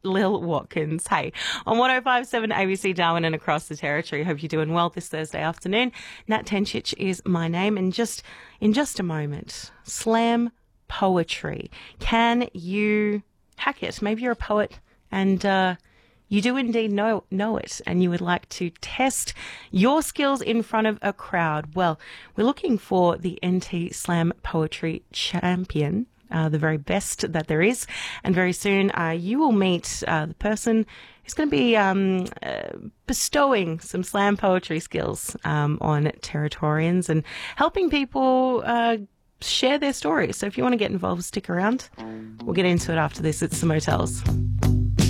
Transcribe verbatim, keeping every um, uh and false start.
Lil Watkins. Hey, on one oh five point seven A B C Darwin and across the territory. Hope you're doing well this Thursday afternoon. Nat Tencic is my name, and just in just a moment, slam poetry. Can you hack it? Maybe you're a poet and uh, you do indeed know know it, and you would like to test your skills in front of a crowd. Well, we're looking for the N T Slam Poetry Champion, uh, the very best that there is, and very soon uh, you will meet uh, the person who's going to be um, uh, bestowing some slam poetry skills um, on Territorians and helping people uh, share their stories. So if you want to get involved, stick around. We'll get into it after this. It's the Motels.